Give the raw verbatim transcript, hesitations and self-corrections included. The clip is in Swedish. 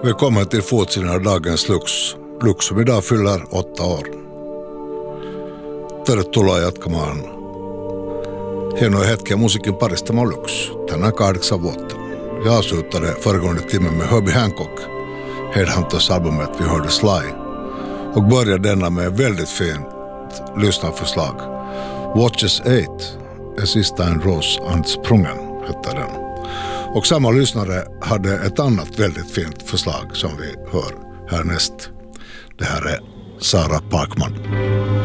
Välkommen till fotsidan av dagens Lux. Lux som idag fyller åtta år. Tervetuloa jatkamaan hienoja hetkiä musiikin parista mä Lux. Tänään kahdeksan vuotta. Jag avslutade föregående timmen med Herbie Hancock, Headhunters-albumet vi hörde Sly. Och började denna med väldigt fint lyssnarförslag. Watches eight är sista en ros ansprungen, heter den. Och samma lyssnare hade ett annat väldigt fint förslag som vi hör härnäst. Det här är Sara Parkman.